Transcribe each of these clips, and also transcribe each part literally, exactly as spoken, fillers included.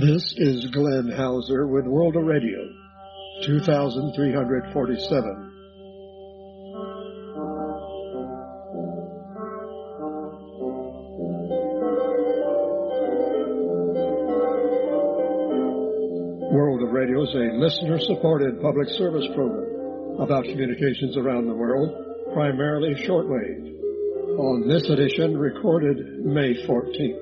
This is Glenn Hauser with World of Radio, two thousand three hundred forty-seven. World of Radio is a listener-supported public service program about communications around the world, primarily shortwave. On this edition, recorded May fourteenth.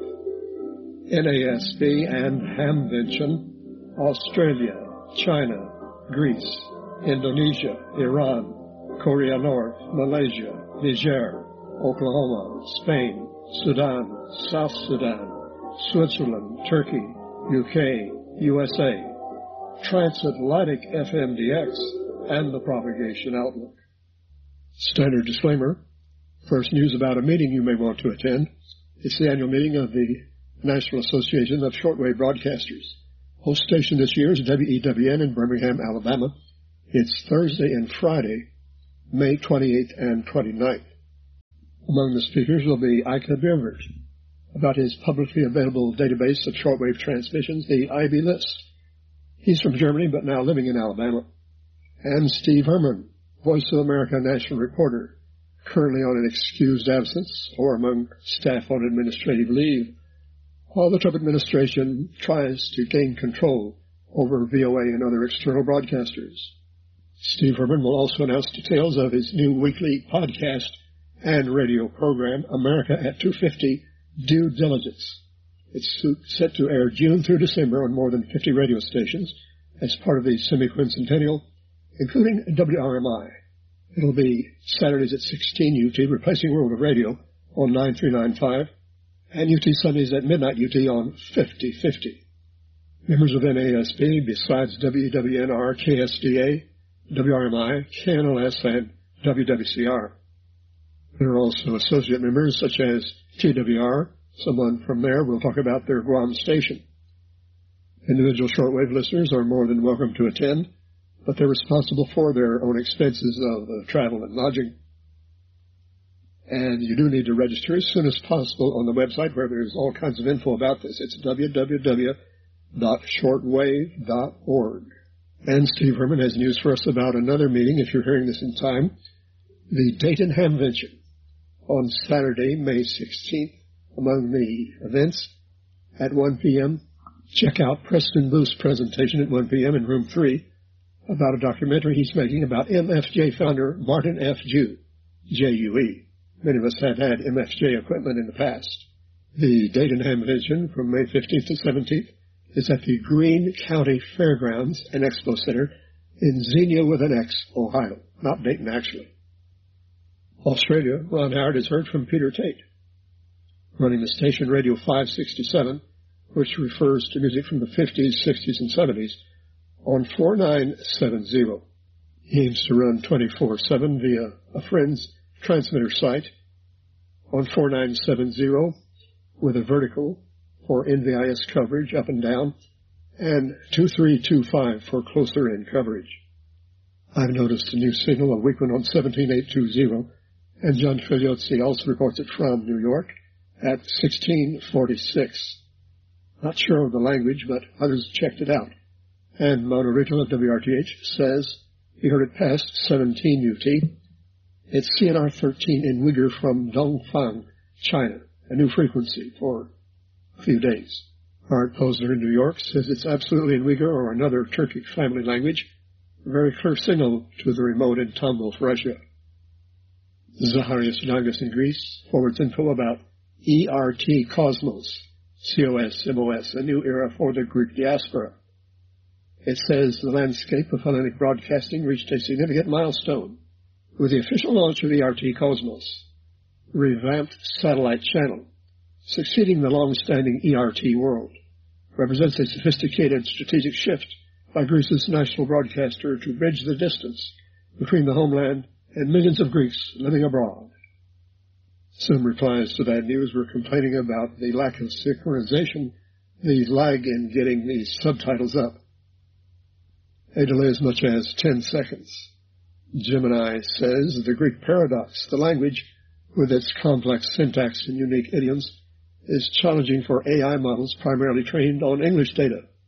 N A S B and Hamvention, Australia, China, Greece, Indonesia, Iran, Korea North, Malaysia, Niger, Oklahoma, Spain, Sudan, South Sudan, Switzerland, Turkey, U K, U S A, Transatlantic F M D X, and the Propagation Outlook. Standard disclaimer. First, news about a meeting you may want to attend. It's the annual meeting of the National Association of Shortwave Broadcasters. Host station this year is W E W N in Birmingham, Alabama. It's Thursday and Friday, May twenty-eighth and twenty-ninth. Among the speakers will be Ike Birnbert about his publicly available database of shortwave transmissions, the I B list. He's from Germany but now living in Alabama. And Steve Herman, Voice of America national reporter, currently on an excused absence or among staff on administrative leave, while the Trump administration tries to gain control over V O A and other external broadcasters. Steve Herman will also announce details of his new weekly podcast and radio program, America at two fifty, Due Diligence. It's set to air June through December on more than fifty radio stations as part of the semi-quincentennial, including W R M I. It'll be Saturdays at sixteen U T, replacing World of Radio on nine three nine five, and U T Sundays at midnight U T on fifty fifty. Members of N A S B, besides W E W N, are K S D A, W R M I, K N L S, and W W C R. There are also associate members such as T W R. Someone from there will talk about their Guam station. Individual shortwave listeners are more than welcome to attend, but they're responsible for their own expenses of uh, travel and lodging. And you do need to register as soon as possible on the website where there's all kinds of info about this. It's w w w dot shortwave dot org. And Steve Herman has news for us about another meeting, if you're hearing this in time, the Dayton Hamvention on Saturday, May sixteenth. Among the events, at one p.m., check out Preston Booth's presentation at one p.m. in room three about a documentary he's making about M F J founder Martin F. Jew, J U E. Many of us have had M F J equipment in the past. The Dayton Hamvention from May fifteenth to seventeenth is at the Greene County Fairgrounds and Expo Center in Xenia with an X, Ohio. Not Dayton, actually. Australia, Ron Howard has heard from Peter Tate, running the station Radio five sixty-seven, which refers to music from the fifties, sixties, and seventies, on four nine seven zero. He aims to run twenty-four seven via a friend's transmitter site on four nine seven zero with a vertical for N V I S coverage up and down and two three two five for closer in coverage. I've noticed a new signal, a weak one on seventeen eight two zero, and John Figliozzi also reports it from New York at sixteen forty-six. Not sure of the language, but others checked it out. And Mona Riddle of W R T H says he heard it past seventeen U T. It's C N R thirteen in Uyghur from Dongfang, China, a new frequency for a few days. Art Posner in New York says it's absolutely in Uyghur or another Turkic family language. A very clear signal to the remote in Tambov, Russia. Zacharias Nangas in Greece forwards info about E R T Cosmos, C O S M O S, a new era for the Greek diaspora. It says the landscape of Hellenic broadcasting reached a significant milestone with the official launch of E R T Cosmos, revamped satellite channel, succeeding the long-standing E R T world, represents a sophisticated strategic shift by Greece's national broadcaster to bridge the distance between the homeland and millions of Greeks living abroad. Some replies to that news were complaining about the lack of synchronization, the lag in getting these subtitles up. A delay as much as ten seconds. Gemini says the Greek paradox, the language with its complex syntax and unique idioms, is challenging for A I models primarily trained on English data.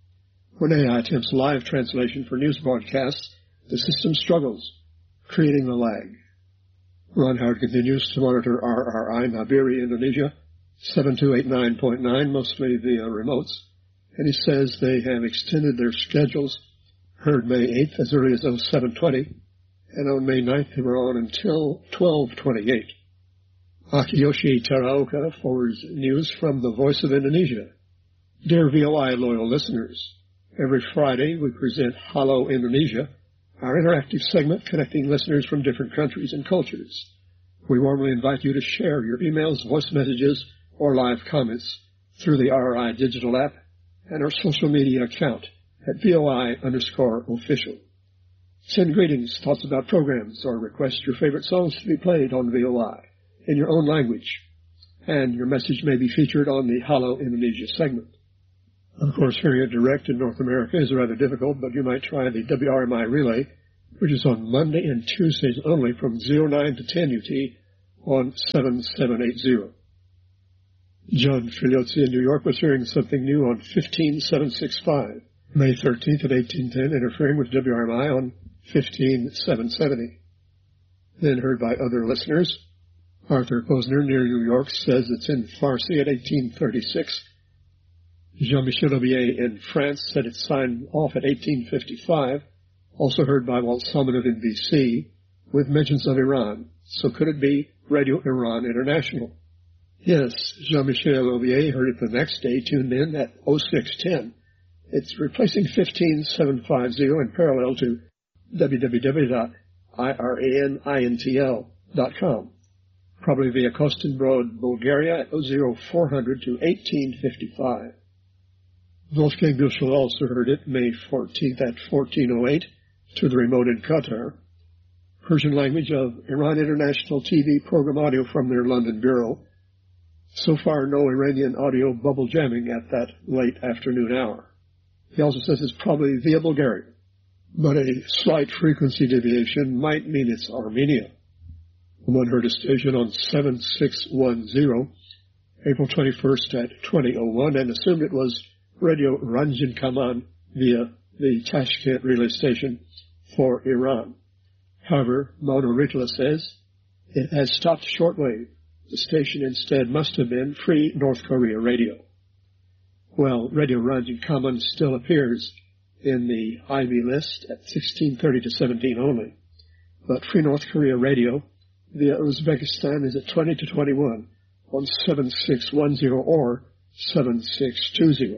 When A I attempts live translation for news broadcasts, the system struggles, creating a lag. Ron Howard continues to monitor R R I Nabiri, Indonesia, seven two eight nine point nine, mostly via remotes, and he says they have extended their schedules, heard May eighth as early as oh seven twenty, and on May ninth they were on until twelve twenty-eight. Akiyoshi Teraoka forwards news from the Voice of Indonesia. Dear V O I loyal listeners, every Friday we present Hello Indonesia, our interactive segment connecting listeners from different countries and cultures. We warmly invite you to share your emails, voice messages, or live comments through the R R I digital app and our social media account at V O I underscore official. Send greetings, thoughts about programs, or request your favorite songs to be played on V O I in your own language, and your message may be featured on the Hello Indonesia segment. Of course, hearing it direct in North America is rather difficult, but you might try the W R M I relay, which is on Monday and Tuesdays only from oh nine to ten U T on seven seven eight zero. John Filiozzi in New York was hearing something new on fifteen seven sixty-five, May thirteenth at eighteen ten, interfering with W R M I on fifteen seven seventy. Then heard by other listeners, Arthur Posner near New York says it's in Farsi at eighteen thirty-six. Jean-Michel Aubier in France said it's signed off at eighteen fifty-five, also heard by Walt Salmanov in B C, with mentions of Iran. So could it be Radio Iran International? Yes, Jean-Michel Aubier heard it the next day, tuned in at oh six ten. It's replacing fifteen seven fifty in parallel to w w w dot iranintl dot com. Probably via Kostanbrod, Bulgaria at oh four hundred to eighteen fifty-five. Wolfgang Büchel also heard it May fourteenth at fourteen oh eight to the remote in Qatar. Persian language of Iran International T V program audio from their London bureau. So far, no Iranian audio bubble jamming at that late afternoon hour. He also says it's probably via Bulgaria, but a slight frequency deviation might mean it's Armenia. One heard a station on seven six one zero, April twenty-first at twenty oh one, and assumed it was Radio Ranjin Kaman via the Tashkent relay station for Iran. However, Mauno Ritla says it has stopped shortwave. The station instead must have been Free North Korea Radio. Well, Radio Ranjin Kaman still appears in the I V list at sixteen thirty to seventeen only, but Free North Korea Radio via Uzbekistan is at twenty to twenty-one on seven six one zero or seven six two zero.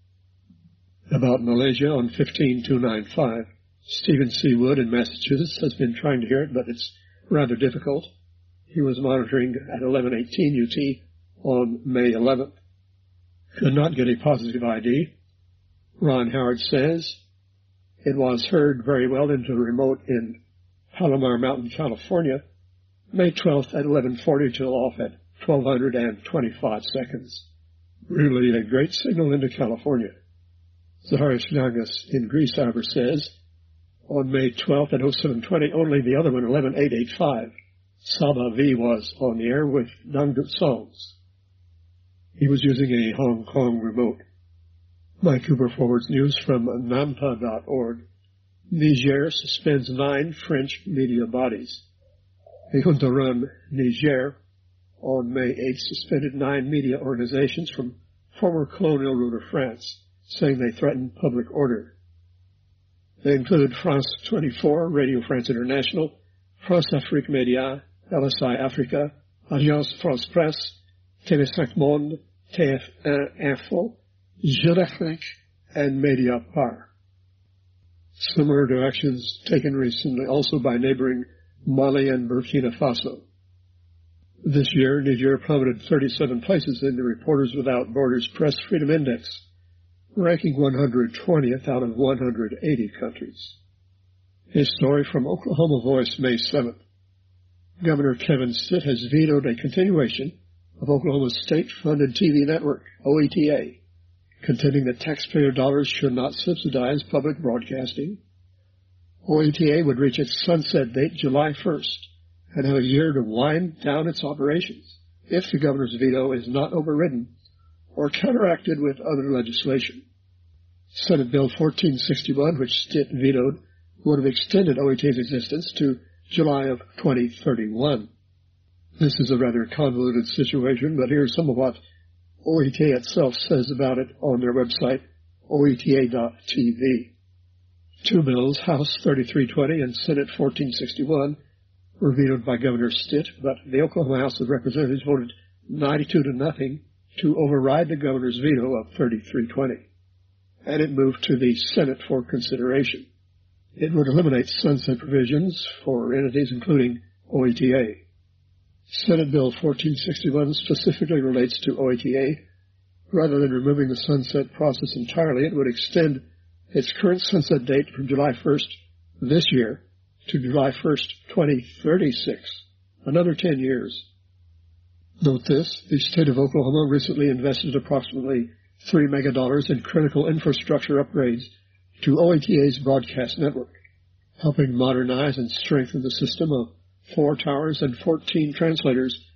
About Malaysia on fifteen two ninety-five, Stephen C. Wood in Massachusetts has been trying to hear it, but it's rather difficult. He was monitoring at eleven eighteen U T on May eleventh. Could not get a positive I D. Ron Howard says it was heard very well into the remote in Palomar Mountain, California, May twelfth at eleven forty till off at twelve twenty-five seconds. Really a great signal into California. Zaharias Nagas in Greece, however, says on May twelfth at oh seven twenty, only the other one, eleven eight eighty-five, Saba V was on the air with Dangdut songs. He was using a Hong Kong remote. Mike Cooper forwards news from nampa dot org. Niger suspends nine French media bodies. A junta-run Niger on May eighth suspended nine media organizations from former colonial ruler France, saying they threatened public order. They included France twenty-four, Radio France International, France Afrique Média, L S I Africa, Alliance France Presse, T V five Monde, T F one Info, Jeune Afrique, and Mediapart. Similar to actions taken recently also by neighboring Mali and Burkina Faso. This year, Niger plummeted thirty-seven places in the Reporters Without Borders Press Freedom Index, ranking one hundred twentieth out of one hundred eighty countries. His story from Oklahoma Voice, May seventh. Governor Kevin Stitt has vetoed a continuation of Oklahoma's state-funded T V network, O E T A, contending that taxpayer dollars should not subsidize public broadcasting. O E T A would reach its sunset date July first and have a year to wind down its operations if the governor's veto is not overridden or counteracted with other legislation. Senate Bill fourteen sixty-one, which Stitt vetoed, would have extended O E T A's existence to July of twenty thirty-one. This is a rather convoluted situation, but here's some of what O E T A itself says about it on their website, O E T A dot T V. Two bills, House thirty-three twenty and Senate fourteen sixty-one, were vetoed by Governor Stitt, but the Oklahoma House of Representatives voted ninety-two to nothing to override the governor's veto of thirty-three twenty, and it moved to the Senate for consideration. It would eliminate sunset provisions for entities including O E T A. Senate Bill fourteen sixty-one specifically relates to O E T A. Rather than removing the sunset process entirely, it would extend its current sunset date from July first this year to July first, twenty thirty-six, another ten years. Note this, the state of Oklahoma recently invested approximately three megadollars in critical infrastructure upgrades to O E T A's broadcast network, helping modernize and strengthen the system of four towers and fourteen translators